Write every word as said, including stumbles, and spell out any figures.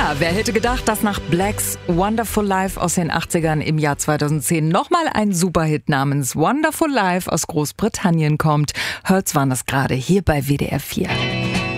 Ja, wer hätte gedacht, dass nach Blacks Wonderful Life aus den achtzigern im Jahr zweitausendzehn nochmal ein Superhit namens Wonderful Life aus Großbritannien kommt. Hört's waren das gerade hier bei W D R vier.